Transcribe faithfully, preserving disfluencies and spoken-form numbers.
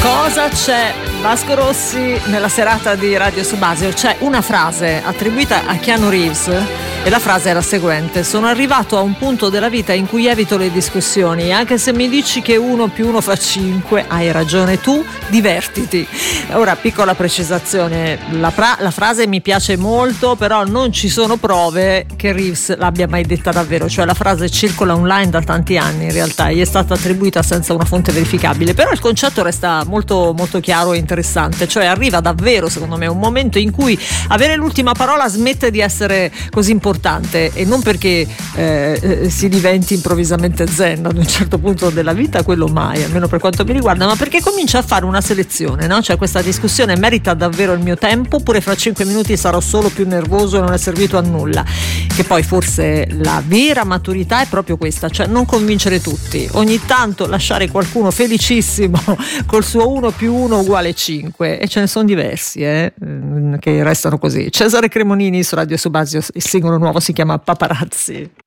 Cosa c'è? Vasco Rossi nella serata di Radio Subasio. C'è una frase attribuita a Keanu Reeves e la frase è la seguente: sono arrivato a un punto della vita in cui evito le discussioni, anche se mi dici che uno più uno fa cinque, hai ragione tu, divertiti. Ora, piccola precisazione, la, pra- la frase mi piace molto, però non ci sono prove che Reeves l'abbia mai detta davvero, cioè la frase circola online da tanti anni, in realtà gli è stata attribuita senza una fonte verificabile, però il concetto resta molto molto chiaro e interessante, cioè arriva davvero secondo me un momento in cui avere l'ultima parola smette di essere così importante, e non perché eh, si diventi improvvisamente zen ad un certo punto della vita, quello mai, almeno per quanto mi riguarda, ma perché comincia a fare una selezione, no? Cioè questa discussione merita davvero il mio tempo, oppure fra cinque minuti sarò solo più nervoso e non è servito a nulla. Che poi forse la vera maturità è proprio questa, cioè non convincere tutti, ogni tanto lasciare qualcuno felicissimo col suo uno più uno uguale cinque, e ce ne sono diversi eh, che restano così. Cesare Cremonini su Radio Subasio, il singolo nuovo si chiama Paparazzi.